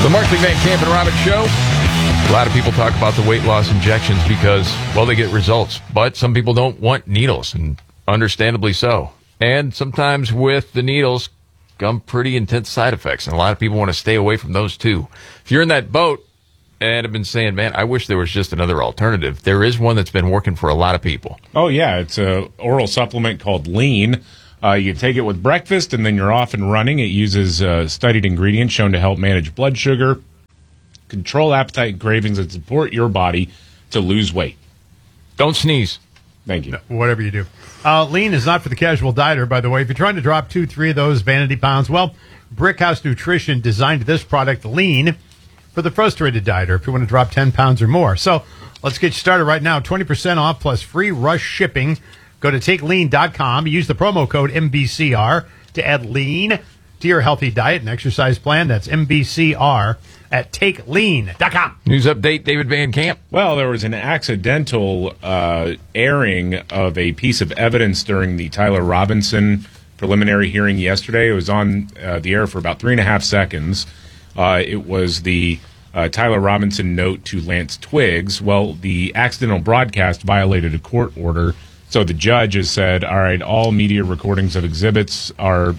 The Markley, Van Camp, and Robbins Show. A lot of people talk about the weight loss injections because, well, they get results. But some people don't want needles, and understandably so. And sometimes with the needles come pretty intense side effects, and a lot of people want to stay away from those too. If you're in that boat and have been saying, man, I wish there was just another alternative, there is one that's been working for a lot of people. Oh, yeah. It's an oral supplement called Lean. You take it with breakfast, and then you're off and running. It uses studied ingredients shown to help manage blood sugar, control appetite and cravings, and support your body to lose weight. Don't sneeze. Thank you. No, whatever you do. Lean is not for the casual dieter, by the way. If you're trying to drop 2-3 of those vanity pounds, well, Brickhouse Nutrition designed this product, Lean, for the frustrated dieter if you want to drop 10 pounds or more. So let's get you started right now. 20% off plus free rush shipping. Go to TakeLean.com. Use the promo code MBCR to add Lean to your healthy diet and exercise plan. That's MBCR at TakeLean.com. News update, David Van Camp. Well, there was an accidental airing of a piece of evidence during the Tyler Robinson preliminary hearing yesterday. It was on the air for about 3.5 seconds. It was the Tyler Robinson note to Lance Twiggs. Well, the accidental broadcast violated a court order. So the judge has said, all right, all media recordings of exhibits are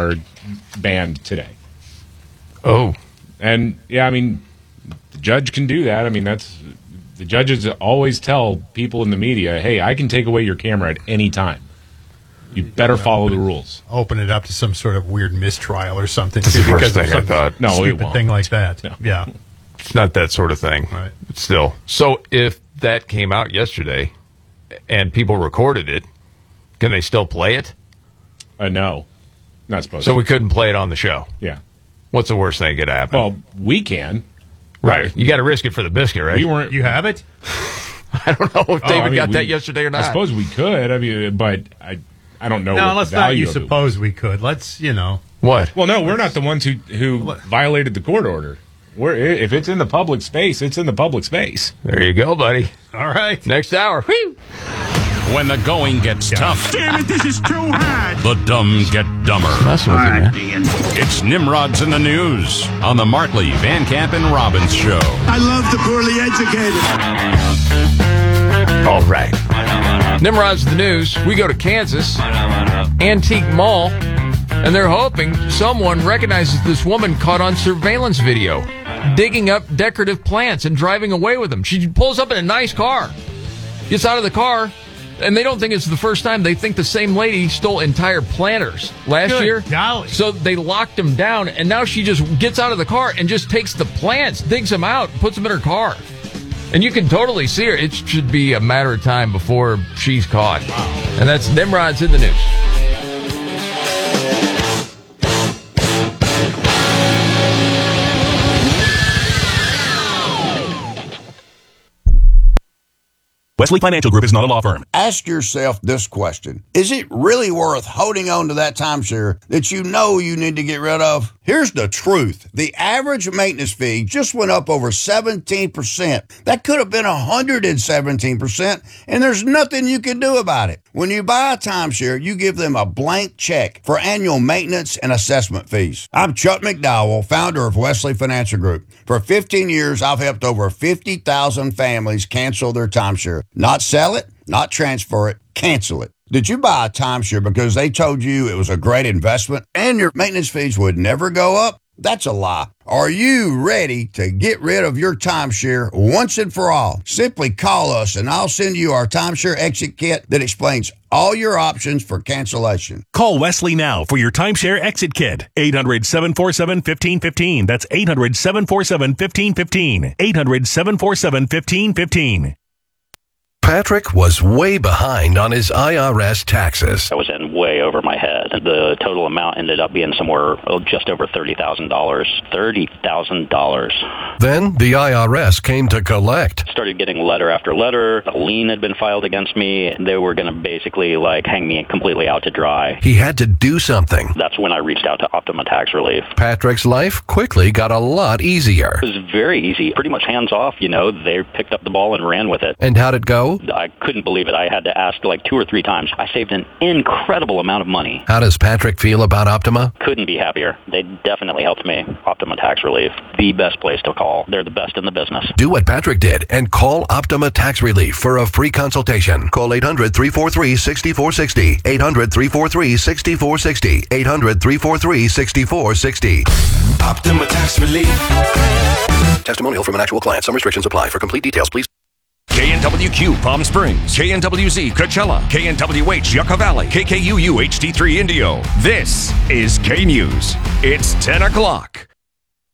banned today. Oh. And, yeah, I mean, the judge can do that. I mean, the judges always tell people in the media, hey, I can take away your camera at any time. You better follow the rules. Open it up to some sort of weird mistrial or something. That's the first thing I thought. No, stupid thing like that. No. Yeah. It's not that sort of thing. Right. But still. So if that came out yesterday and people recorded it, can they still play it? No. Not supposed So to. we couldn't play it on the show. Yeah. What's the worst thing that could happen? Well, we can. right. You got to risk it for the biscuit, right? We weren't. You have it? I don't know if David got that yesterday or not. I suppose we could. I mean, but I don't know. No, what let's the not. value You of it suppose we could. Let's, What? Well, no, we're not the ones who violated the court order. If it's in the public space, it's in the public space. There you go, buddy. All right. Next hour. Whew. When the going gets tough, Damn it, this is too hard. the dumb get dumber. Messing with you, man. It's Nimrod's in the News on the Markley, Van Camp, and Robbins Show. I love the poorly educated. All right. Nimrod's the News. We go to Kansas, Antique Mall, and they're hoping someone recognizes this woman caught on surveillance video digging up decorative plants and driving away with them. She pulls up in a nice car, gets out of the car, and they don't think it's the first time. They think the same lady stole entire planters last Good year. golly. So they locked them down, and now she just gets out of the car and just takes the plants, digs them out, puts them in her car. And you can totally see her. It should be a matter of time before she's caught. And that's Nimrod's in the News. Wesley Financial Group is not a law firm. Ask yourself this question. Is it really worth holding on to that timeshare that you know you need to get rid of? Here's the truth. The average maintenance fee just went up over 17%. That could have been 117%, and there's nothing you can do about it. When you buy a timeshare, you give them a blank check for annual maintenance and assessment fees. I'm Chuck McDowell, founder of Wesley Financial Group. For 15 years, I've helped over 50,000 families cancel their timeshare. Not sell it, not transfer it, cancel it. Did you buy a timeshare because they told you it was a great investment and your maintenance fees would never go up? That's a lie. Are you ready to get rid of your timeshare once and for all? Simply call us and I'll send you our timeshare exit kit that explains all your options for cancellation. Call Wesley now for your timeshare exit kit. 800-747-1515. That's 800-747-1515. 800-747-1515. Patrick was way behind on his IRS taxes. I was in way over my head. The total amount ended up being somewhere just over $30,000. $30,000. Then the IRS came to collect. Started getting letter after letter. A lien had been filed against me. They were going to basically hang me completely out to dry. He had to do something. That's when I reached out to Optima Tax Relief. Patrick's life quickly got a lot easier. It was very easy. Pretty much hands off, They picked up the ball and ran with it. And how'd it go? I couldn't believe it. I had to ask 2 or 3 times. I saved an incredible amount amount of money. How does Patrick feel about Optima? Couldn't be happier. They definitely helped me. Optima Tax Relief, the best place to call. They're the best in the business. Do what Patrick did and call Optima Tax Relief for a free consultation. Call 800-343-6460. 800-343-6460. 800-343-6460. Optima Tax Relief. Testimonial from an actual client. Some restrictions apply. For complete details, please. KNWQ Palm Springs, KNWZ Coachella, KNWH Yucca Valley, KKUU HD3 Indio. This is K News. It's 10 o'clock.